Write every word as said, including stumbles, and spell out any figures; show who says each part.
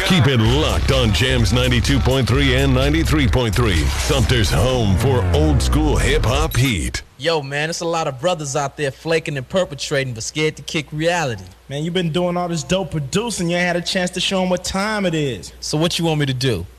Speaker 1: Keep it locked on Jams ninety-two point three and ninety-three point three. Sumter's home for old school hip-hop heat.
Speaker 2: Yo, man, it's a lot of brothers out there flaking and perpetrating but scared to kick reality.
Speaker 3: Man, you've been doing all this dope producing. You ain't had a chance to show them what time it is.
Speaker 2: So what you want me to do?